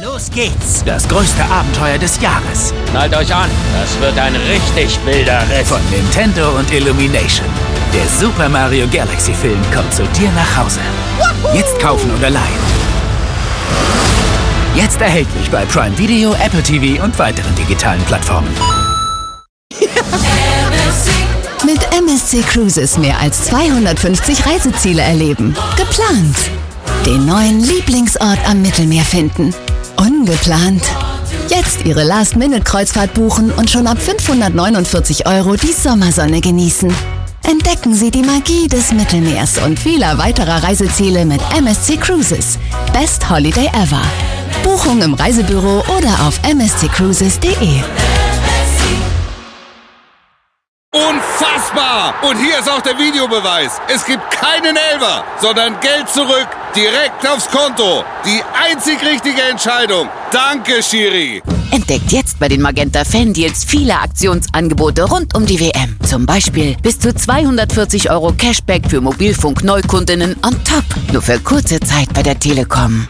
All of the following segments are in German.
Los geht's! Das größte Abenteuer des Jahres. Schnallt euch an, das wird ein richtig wilder Ritt. Von Nintendo und Illumination. Der Super Mario Galaxy Film kommt zu dir nach Hause. Jetzt kaufen oder leihen. Jetzt erhältlich bei Prime Video, Apple TV und weiteren digitalen Plattformen. Mit MSC Cruises mehr als 250 Reiseziele erleben. Geplant. Den neuen Lieblingsort am Mittelmeer finden. Ungeplant. Jetzt Ihre Last-Minute-Kreuzfahrt buchen und schon ab 549 € die Sommersonne genießen. Entdecken Sie die Magie des Mittelmeers und vieler weiterer Reiseziele mit MSC Cruises. Best Holiday ever. Buchung im Reisebüro oder auf msccruises.de. Unfassbar! Und hier ist auch der Videobeweis. Es gibt keinen Elfer, sondern Geld zurück, direkt aufs Konto. Die einzig richtige Entscheidung. Danke, Schiri. Entdeckt jetzt bei den Magenta Fan-Deals viele Aktionsangebote rund um die WM. Zum Beispiel bis zu 240 € Cashback für Mobilfunk-Neukundinnen on top. Nur für kurze Zeit bei der Telekom.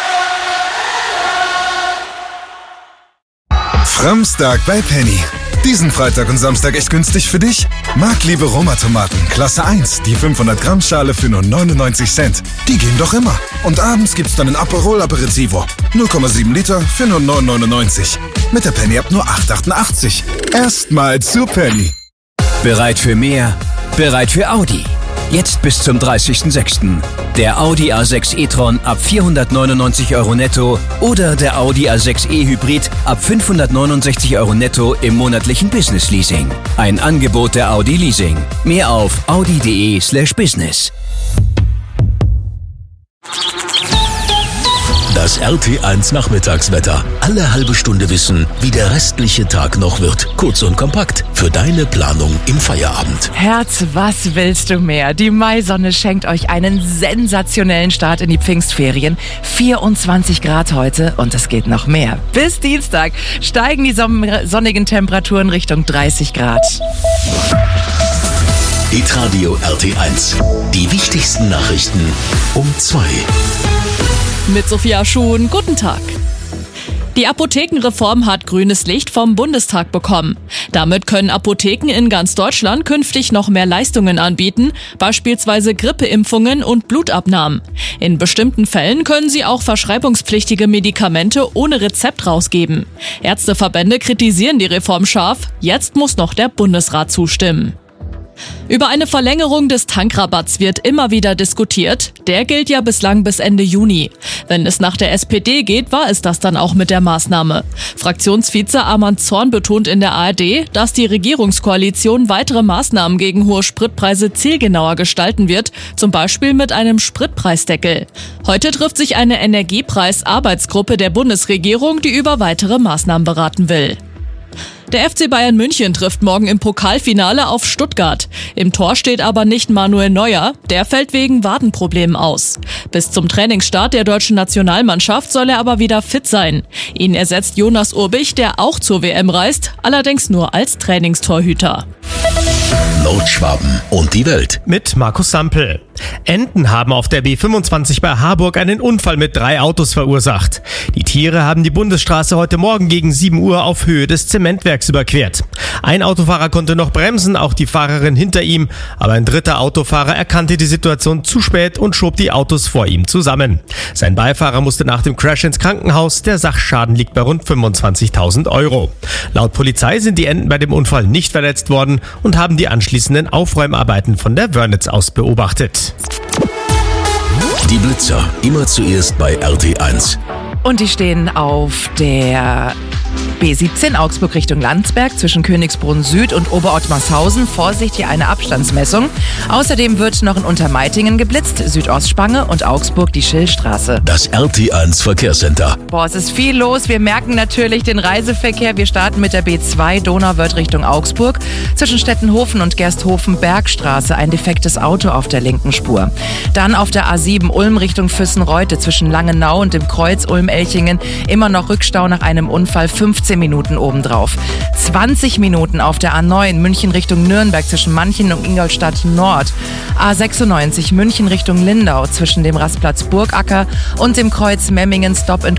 Framstag bei Penny. Diesen Freitag und Samstag echt günstig für dich? Marktliebe Roma-Tomaten, Klasse 1, die 500 Gramm Schale für nur 99 Cent. Die gehen doch immer. Und abends gibt's dann ein Aperol Aperitivo. 0,7 Liter für nur 9,99. Mit der Penny ab nur 8,88. Erstmal zu Penny. Bereit für mehr? Bereit für Audi. Jetzt bis zum 30.06. Der Audi A6 e-tron ab 499 € netto oder der Audi A6 e-Hybrid ab 569 € netto im monatlichen Business Leasing. Ein Angebot der Audi Leasing. Mehr auf audi.de/business. Das RT1 Nachmittagswetter. Alle halbe Stunde wissen, wie der restliche Tag noch wird. Kurz und kompakt für deine Planung im Feierabend. Herz, was willst du mehr? Die Maisonne schenkt euch einen sensationellen Start in die Pfingstferien. 24 Grad heute und es geht noch mehr. Bis Dienstag steigen die sonnigen Temperaturen Richtung 30 Grad. Hitradio RT1. Die wichtigsten Nachrichten um 2. Mit Sophia Schuhn, guten Tag. Die Apothekenreform hat grünes Licht vom Bundestag bekommen. Damit können Apotheken in ganz Deutschland künftig noch mehr Leistungen anbieten, beispielsweise Grippeimpfungen und Blutabnahmen. In bestimmten Fällen können sie auch verschreibungspflichtige Medikamente ohne Rezept rausgeben. Ärzteverbände kritisieren die Reform scharf, jetzt muss noch der Bundesrat zustimmen. Über eine Verlängerung des Tankrabatts wird immer wieder diskutiert. Der gilt ja bislang bis Ende Juni. Wenn es nach der SPD geht, war es das dann auch mit der Maßnahme. Fraktionsvize Arman Zorn betont in der ARD, dass die Regierungskoalition weitere Maßnahmen gegen hohe Spritpreise zielgenauer gestalten wird, zum Beispiel mit einem Spritpreisdeckel. Heute trifft sich eine Energiepreisarbeitsgruppe der Bundesregierung, die über weitere Maßnahmen beraten will. Der FC Bayern München trifft morgen im Pokalfinale auf Stuttgart. Im Tor steht aber nicht Manuel Neuer, der fällt wegen Wadenproblemen aus. Bis zum Trainingsstart der deutschen Nationalmannschaft soll er aber wieder fit sein. Ihn ersetzt Jonas Urbich, der auch zur WM reist, allerdings nur als Trainingstorhüter. Nordschwaben und die Welt. Mit Markus Sampel. Enten haben auf der B25 bei Harburg einen Unfall mit 3 Autos verursacht. Die Tiere haben die Bundesstraße heute Morgen gegen 7 Uhr auf Höhe des Zementwerks überquert. Ein Autofahrer konnte noch bremsen, auch die Fahrerin hinter ihm. Aber ein dritter Autofahrer erkannte die Situation zu spät und schob die Autos vor ihm zusammen. Sein Beifahrer musste nach dem Crash ins Krankenhaus. Der Sachschaden liegt bei rund 25.000 €. Laut Polizei sind die Enten bei dem Unfall nicht verletzt worden und haben die anschließenden Aufräumarbeiten von der Wörnitz aus beobachtet. Die Blitzer, immer zuerst bei RT1. Und die stehen auf der B17 Augsburg Richtung Landsberg zwischen Königsbrunn Süd und Oberottmarshausen. Vorsicht, hier eine Abstandsmessung. Außerdem wird noch in Untermeitingen geblitzt, Südostspange und Augsburg die Schillstraße. Das RT1 Verkehrscenter. Boah, es ist viel los. Wir merken natürlich den Reiseverkehr. Wir starten mit der B2 Donauwörth Richtung Augsburg. Zwischen Stettenhofen und Gersthofen Bergstraße ein defektes Auto auf der linken Spur. Dann auf der A7 Ulm Richtung Füssenreute zwischen Langenau und dem Kreuz Ulm-Elchingen immer noch Rückstau nach einem Unfall, 15 Minuten obendrauf. 20 Minuten auf der A9 München Richtung Nürnberg zwischen Manchen und Ingolstadt Nord. A96 München Richtung Lindau zwischen dem Rastplatz Burgacker und dem Kreuz Memmingen Stop and